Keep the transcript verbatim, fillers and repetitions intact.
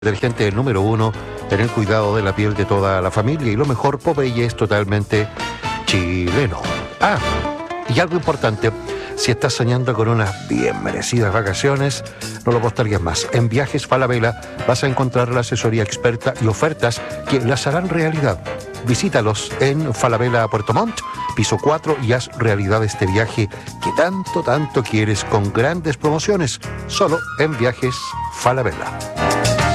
Detergente número uno, tener cuidado de la piel de toda la familia y lo mejor, Popeye es totalmente chileno. Ah, y algo importante, si estás soñando con unas bien merecidas vacaciones, no lo postergues más. En Viajes Falabella vas a encontrar la asesoría experta y ofertas que las harán realidad. Visítalos en Falabella Puerto Montt, piso cuatro, y haz realidad este viaje que tanto, tanto quieres con grandes promociones, solo en Viajes Falabella.